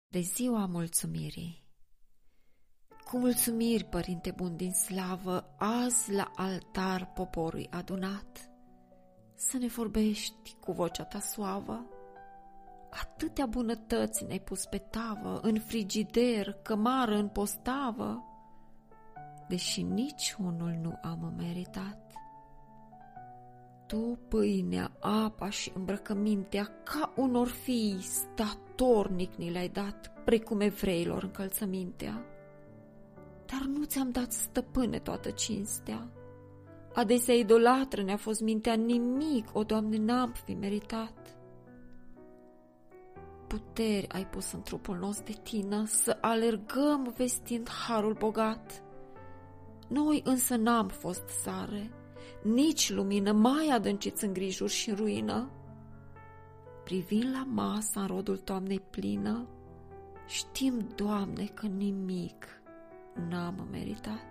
de ziua mulțumirii. Cu mulțumiri, Părinte bun din slavă, azi la altar poporul adunat, să ne vorbești cu vocea ta suavă. Atâtea bunătăți ne-ai pus pe tavă, în frigider, cămară, în postavă, deși niciunul nu am meritat. Tu, pâinea, apa și îmbrăcămintea, ca unor fii statornic ni le-ai dat, precum evreilor încălțămintea. Dar nu ți-am dat, stăpâne, toată cinstea. Adesea idolatră ne-a fost mintea, nimic, o Doamne, n-am fi meritat. Puteri ai pus în trupul nostru de tină, să alergăm vestind harul bogat. Noi însă n-am fost sare, nici lumină, mai adânciți în grijuri și în ruină. Privind la masa în rodul toamnei plină, știm, Doamne, că nimic n-am meritat.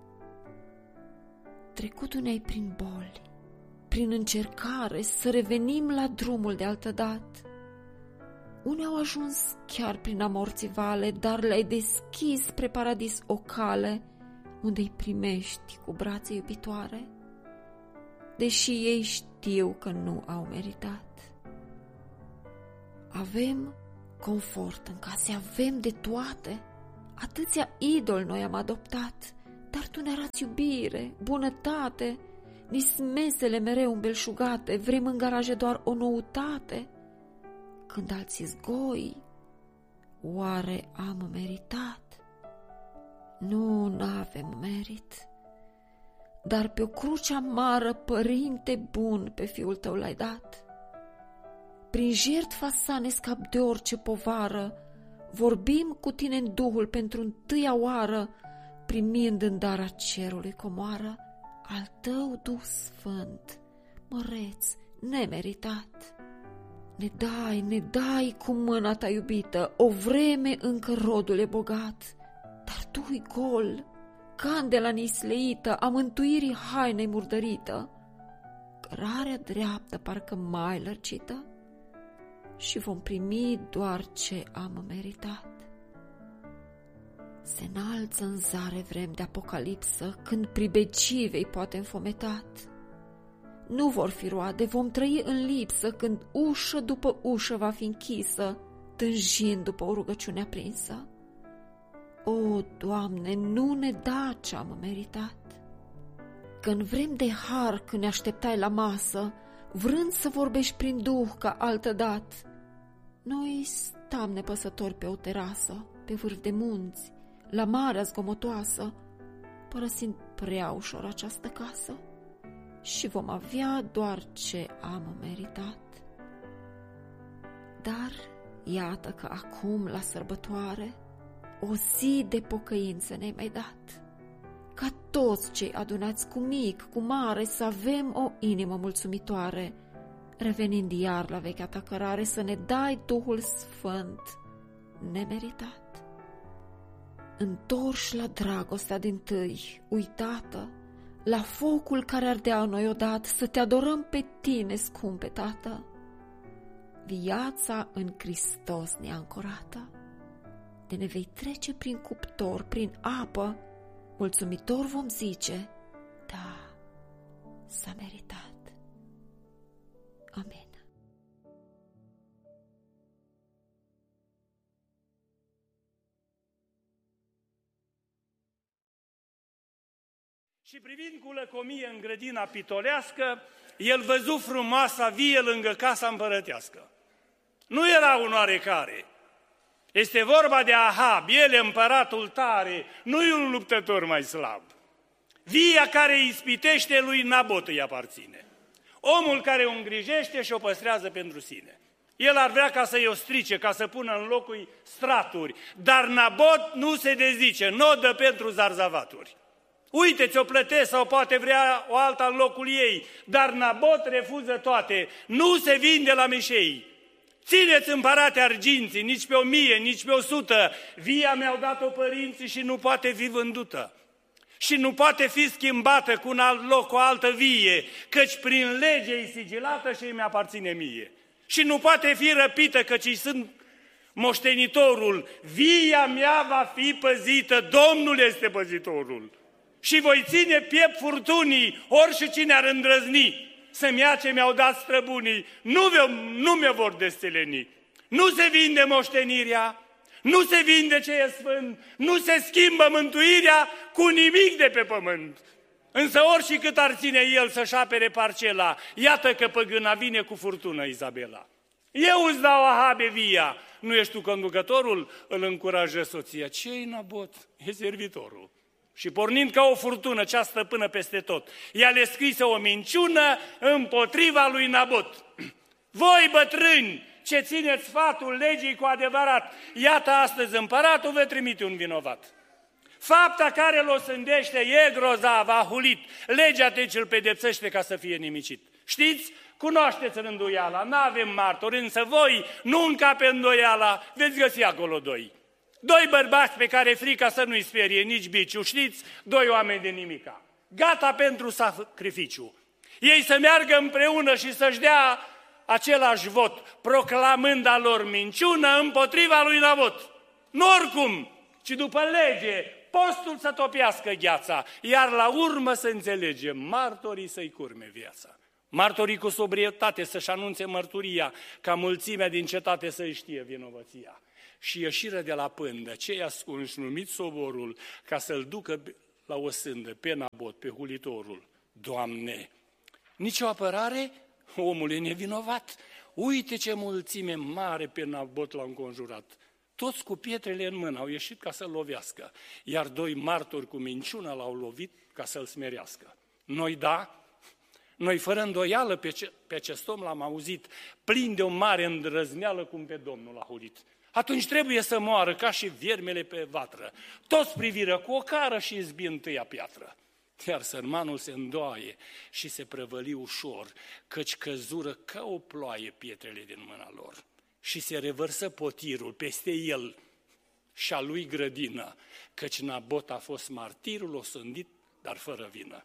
Trecutul ne-ai prin boli, prin încercare, să revenim la drumul de altădat. Unii au ajuns chiar prin amorțivale, dar le-ai deschis spre paradis o cale, unde îi primești cu brațe iubitoare, deși ei știu că nu au meritat. Avem confort în case, avem de toate, atâția idoli noi am adoptat, dar tu ne arăți iubire, bunătate, ni-s mesele mereu îmbelșugate, vrem în garaje doar o noutate. Când alții zgoi, oare am meritat? Nu, n-avem merit, dar pe o cruce amară, Părinte bun, pe Fiul tău l-ai dat. Prin jertfa sa ne scap de orice povară, vorbim cu tine în Duhul pentru întâia oară, primind în dar a cerului comoară al tău Duh Sfânt, măreț, nemeritat. Ne dai cu mâna ta iubită, o vreme încă rodul e bogat, dar tu-i gol, candela nisleită, a mântuirii hainei murdărită, cărarea dreaptă parcă mai lărcită, și vom primi doar ce am meritat. Se înalță în zare vrem de apocalipsă, când pribegivei poate înfometat. Nu vor fi roade, vom trăi în lipsă, când ușă după ușă va fi închisă, tânjind după o rugăciune aprinsă. O, Doamne, nu ne da ce-am meritat. Când vrem de har, când ne așteptai la masă, vrând să vorbești prin Duh ca altădat, noi stam nepăsători pe o terasă, pe vârf de munți, la marea zgomotoasă, părăsind prea ușor această casă, și vom avea doar ce am meritat. Dar iată că acum, la sărbătoare, o zi de pocăință ne-ai mai dat, ca toți cei adunați cu mic, cu mare, să avem o inimă mulțumitoare, revenind iar la vechea ta cărare, să ne dai Duhul Sfânt nemeritat. Întorși la dragostea dintâi, uitată, la focul care ardea în noi odată, să te adorăm pe tine, scumpe Tată. Viața în Hristos ne-a ancorată, de ne vei trece prin cuptor, prin apă, mulțumitor vom zice, da, s-a meritat. Amin. Și privind cu lăcomie în grădina pitolească, el văzu frumoasa vie lângă casa împărătească. Nu era un oarecare. Este vorba de Ahab, el e împăratul tare, nu e un luptător mai slab. Via care îi ispitește lui Nabot îi aparține. Omul care o îngrijește și o păstrează pentru sine. El ar vrea ca să-i o strice, ca să pună în locul straturi, dar Nabot nu se dezice, nu o dă pentru zarzavaturi. Uite, ți-o plătesc sau poate vrea o alta în locul ei, dar Nabot refuză toate, nu se vinde la meșei. Țineți, împărate, arginții, nici pe 1000, nici pe 100, via mi-au dat-o părinții și nu poate fi vândută. Și nu poate fi schimbată cu un alt loc, o altă vie, căci prin lege e sigilată și îmi aparține mie. Și nu poate fi răpită, căci îi sunt moștenitorul, via mea va fi păzită, Domnul este păzitorul. Și voi ține piept furtunii, orice cine ar îndrăzni să-mi ia ce mi-au dat străbunii, nu mi-o vor desteleni. Nu se vinde moștenirea, nu se vinde ce e sfânt, nu se schimbă mântuirea cu nimic de pe pământ. Însă oricât ar ține el să-și apere parcela, iată că păgâna vine cu furtună, Izabela. Eu îți dau, Ahabe, via, nu ești tu conducătorul? Îl încurajă soția. Ce-i Nabot? E servitorul. Și pornind ca o furtună, cea stăpână peste tot, ea le scrise o minciună împotriva lui Nabot. Voi, bătrâni, ce țineți sfatul legii cu adevărat, iată astăzi împăratul vă trimite un vinovat. Fapta care l-o sândește e grozavă, a hulit, legea deci îl pedepsește ca să fie nimicit. Știți? Cunoașteți rânduiala, n-avem martori, însă voi nu încape îndoiala, veți găsi acolo doi. Doi bărbați pe care frica să nu-i sperie nici biciu, știți? Doi oameni de nimica, gata pentru sacrificiu. Ei să meargă împreună și să-și dea același vot, proclamând a lor minciună împotriva lui Nabot. Nu oricum, ci după lege, postul să topească gheața, iar la urmă să înțelegem, martorii să-i curme viața. Martorii cu sobrietate să-și anunțe mărturia, ca mulțimea din cetate să-i știe vinovăția. Și ieșiră de la pândă, cei ascunși numit soborul, ca să-l ducă la o sândă, pe Nabot, pe hulitorul. Doamne, nicio apărare? Omul e nevinovat. Uite ce mulțime mare pe Nabot l-a înconjurat. Toți cu pietrele în mână au ieșit ca să-l lovească, iar doi martori cu minciună l-au lovit ca să-l smerească. Noi fără îndoială pe acest om l-am auzit, plin de o mare îndrăzneală cum pe Domnul l-a hulit. Atunci trebuie să moară ca și viermele pe vatră. Toți priviră cu ocară și izbi întâia piatră. Iar sărmanul se îndoaie și se prăvăli ușor, căci căzură ca o ploaie pietrele din mâna lor. Și se revărsă potirul peste el și a lui grădină, căci Nabot a fost martirul osândit, dar fără vină.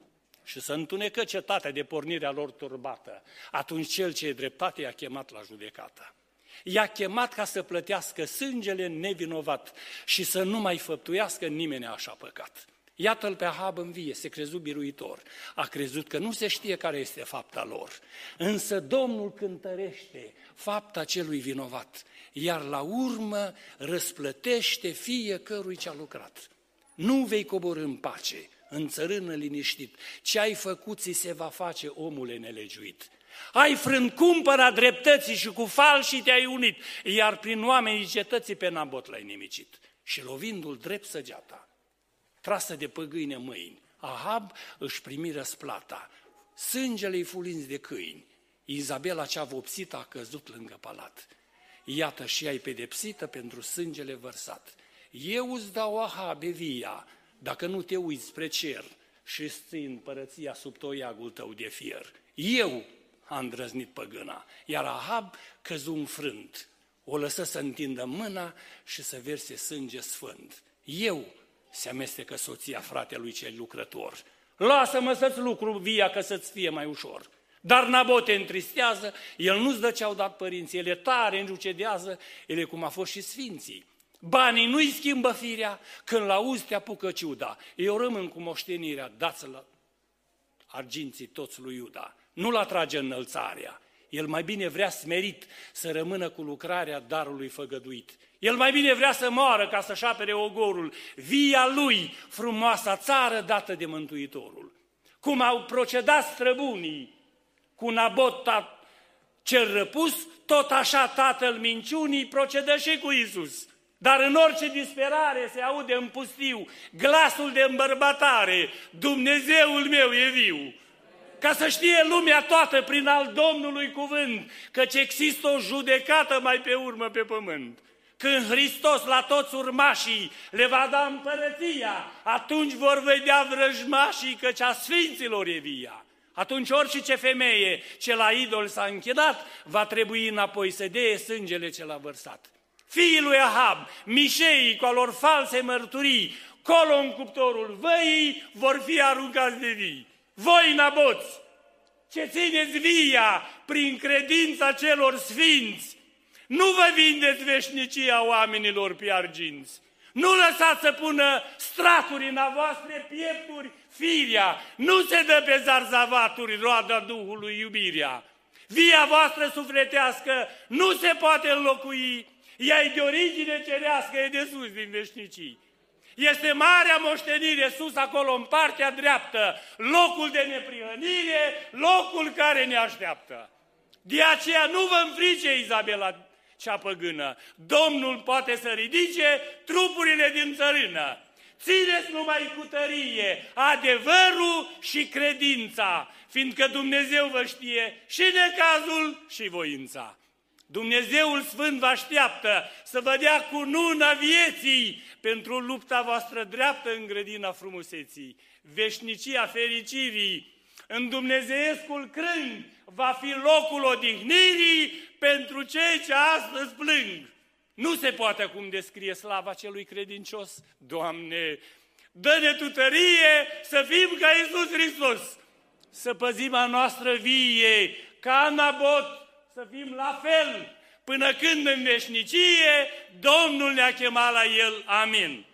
Și să întunecă cetatea de pornirea lor turbată. Atunci cel ce e dreptate i-a chemat la judecată. I-a chemat ca să plătească sângele nevinovat și să nu mai făptuiască nimeni așa păcat. Iată-l pe Ahab în vie, se crezu biruitor. A crezut că nu se știe care este fapta lor. Însă Domnul cântărește fapta celui vinovat, iar la urmă răsplătește fiecărui ce a lucrat. Nu vei coborî în pace, în țărână liniștit. Ce ai făcut ți se va face, omule nelegiuit. Ai frânt cumpăra dreptății și cu falșii te-ai unit, iar prin oamenii cetății pe Nabot l-ai nimicit. Și lovindu-l drept săgeata, trasă de păgâine mâini, Ahab își primi răsplata, sângele-i fulinți de câini. Izabela cea vopsită a căzut lângă palat. Iată și ai pedepsită pentru sângele vărsat. Eu îți dau, Ahabe, via, dacă nu te uiți spre cer și ții împărăția sub toiagul tău de fier. Eu a îndrăznit păgâna, iar Ahab căzu înfrânt. O lăsă să întindă mâna și să verse sânge sfânt. Eu se amestecă soția fratelui cel lucrător. Lasă-mă să-ți lucru via, că să-ți fie mai ușor. Dar Nabot te întristează, el nu-ți dă ce-au dat părinții, ele tare înjucedează, ele cum a fost și sfinții. Banii nu-i schimbă firea, când l-auzi te apucă ciuda. Eu rămân cu moștenirea, dați-l arginții toți lui Iuda. Nu-l atrage înălțarea. El mai bine vrea smerit să rămână cu lucrarea darului făgăduit. El mai bine vrea să moară ca să-și apere ogorul, via lui, frumoasa țară dată de Mântuitorul. Cum au procedat străbunii cu Nabot cel răpus, tot așa tatăl minciunii procedă și cu Iisus. Dar în orice disperare se aude în pustiu glasul de îmbărbatare, Dumnezeul meu e viu. Ca să știe lumea toată prin al Domnului cuvânt, căci există o judecată mai pe urmă pe pământ. Când Hristos la toți urmașii le va da împărăția, atunci vor vedea vrăjmașii, căci a sfinților e via. Atunci orice femeie ce la idol s-a închinat, va trebui înapoi să dea sângele ce l-a vărsat. Fiii lui Ahab, mișeii cu alor false mărturii, colo în cuptorul văii, vor fi aruncați de vii. Voi, Naboți, ce țineți via prin credința celor sfinți, Nu vă vindeți veșnicia oamenilor pe arginți. Nu lăsați să pună straturi în a voastre piepturi firia. Nu se dă pe zarzavaturi roada Duhului iubirea. Via voastră sufletească nu se poate înlocui. Ea e de origine cerească, e de sus din veșnicii. Este marea moștenire sus acolo în partea dreaptă, locul de neprihănire, locul care ne așteaptă. De aceea nu vă înfrice, Izabela cea păgână. Domnul poate să ridice trupurile din țărână. Țineți numai cu tărie adevărul și credința, fiindcă Dumnezeu vă știe și necazul și voința. Dumnezeul Sfânt vă așteaptă să vă dea cununa vieții pentru lupta voastră dreaptă în grădina frumuseții. Veșnicia fericirii în dumnezeiescul crâng va fi locul odihnirii pentru cei ce astăzi plâng. Nu se poate acum descrie slava celui credincios. Doamne, dă-ne Tu tărie să fim ca Iisus Hristos, să păzim a noastră vie, ca Nabot, să fim la fel, până când în veșnicie Domnul ne-a chemat la El. Amin.